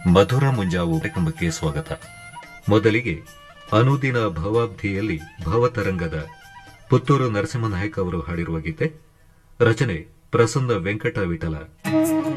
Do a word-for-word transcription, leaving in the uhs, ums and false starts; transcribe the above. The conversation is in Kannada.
ಮಧುರ ಮುಂಜಾವು ಕಾರ್ಯಕ್ರಮಕ್ಕೆ ಸ್ವಾಗತ. ಮೊದಲಿಗೆ ಅನುದಿನ ಭವಾಬ್ಧಿಯಲ್ಲಿ ಭವತರಂಗದ ಪುತ್ತೂರು ನರಸಿಂಹನಾಯಕ್ ಅವರು ಹಾಡಿರುವ ಗೀತೆ, ರಚನೆ ಪ್ರಸನ್ನ ವೆಂಕಟ ವಿಠಲ.